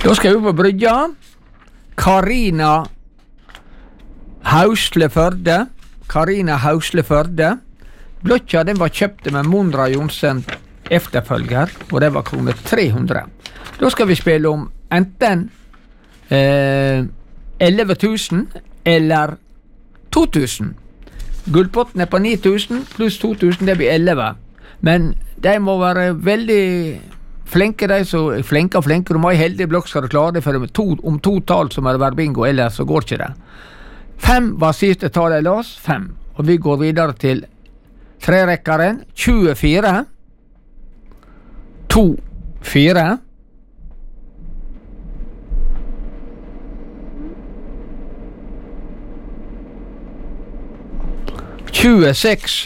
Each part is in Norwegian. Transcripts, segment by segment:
Da skal jeg ut på brygga. Karina Hausle Førde. Blokka den var kjøpt med Mondra Jonsen efterfølger, og det var kroner 300. Da skal vi spille om enten 11 000 eller 2000. Gullpotten er på 9000 pluss 2000, det blir 11. Men de må være veldig flinke, de som er flinke. Du må ha en heldig blokk skal du klare det, for om to tall så må det være bingo, ellers så går ikke det. 5 var siste tallet i lås, 5. Og vi går videre til trerekkeren. 24 2 4 26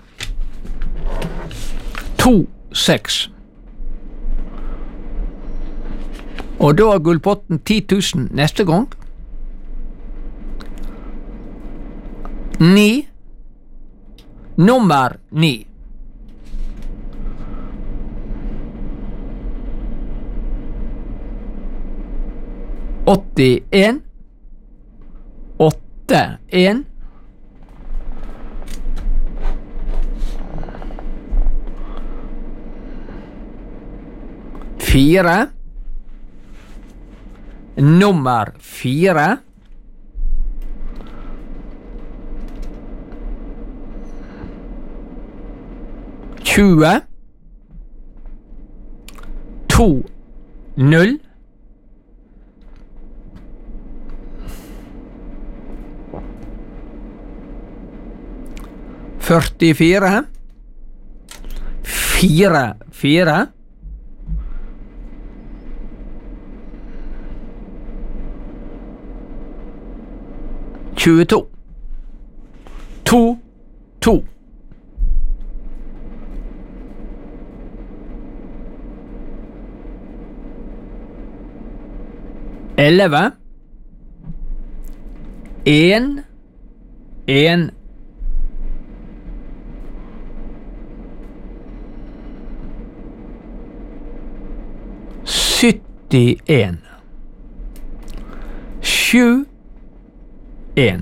2 6. Og da er gullpotten 10 000 neste gang. 9 nummer 9. 81 81 4 nummer 4 20 2 0 44 4 4 22 2 2 11 1 1 71 7 1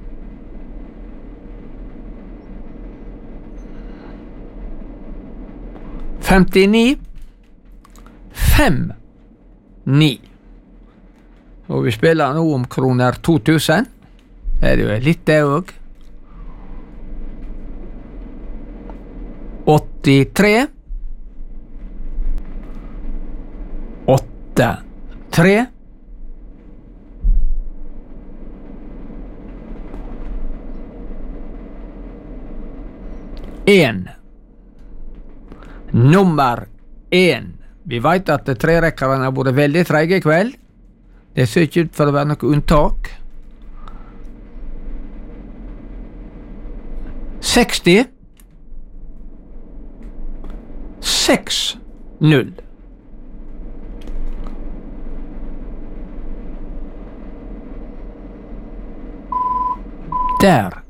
59 5 9. Og vi spiller nå om kroner 2000. Det er jo litt det også. 83 8 3 1 nummer 1. Vi vet at trerekkerne har vært veldig treige i kveld. Det ser ikke ut for å være noe unntak. 60 6 0. Der